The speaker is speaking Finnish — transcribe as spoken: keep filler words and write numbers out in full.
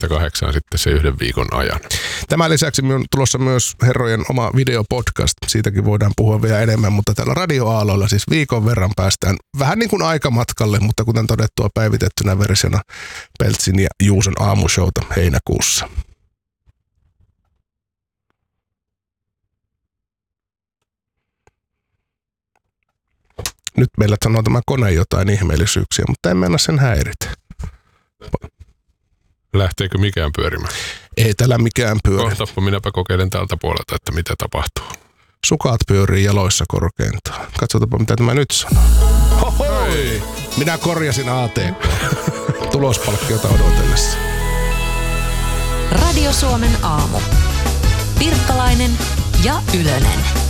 seitsemästä kahdeksaan sitten se yhden viikon ajan. Tämän lisäksi on tulossa myös herrojen oma videopodcast. Siitäkin voidaan puhua vielä enemmän, mutta täällä radioaaloilla siis viikon verran päästään vähän niin kuin aikamatkalle, mutta kuten todettua päivitettynä versiona Peltsin ja Juuson aamushowta heinäkuussa. Nyt meillä sanoo tämä kone jotain ihmeellisyyksiä, mutta en mennä sen häiritä. Lähteekö mikään pyörimään? Ei täällä mikään pyöri. Kohtappa minäpä kokeilen tältä puolelta, että mitä tapahtuu. Sukat pyörii jaloissa korkeintaan. Katsotaanpa mitä tämä nyt sanoo. Hohoi! Minä korjasin A T K. Tulospalkkiota odotellessa. Radio Suomen aamu. Pirkkalainen ja Ylönen.